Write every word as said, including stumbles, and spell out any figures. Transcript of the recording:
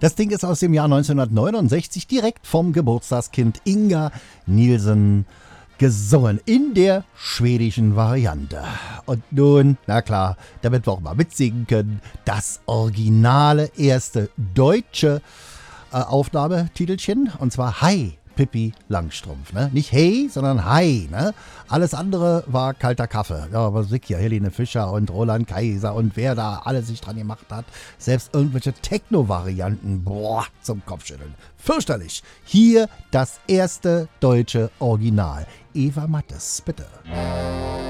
Das Ding ist aus dem Jahr neunzehnhundertneunundsechzig, direkt vom Geburtstagskind Inga Nielsen gesungen, in der schwedischen Variante. Und nun, na klar, damit wir auch mal mitsingen können, das originale erste deutsche äh, Aufnahmetitelchen, und zwar Hi, Pippi Langstrumpf. Ne? Nicht Hey, sondern Hi. Ne? Alles andere war kalter Kaffee. Ja, aber sick hier, Helene Fischer und Roland Kaiser und wer da alles sich dran gemacht hat. Selbst irgendwelche Techno-Varianten. Boah, zum Kopfschütteln. Fürchterlich. Hier das erste deutsche Original. Eva Mattes, bitte.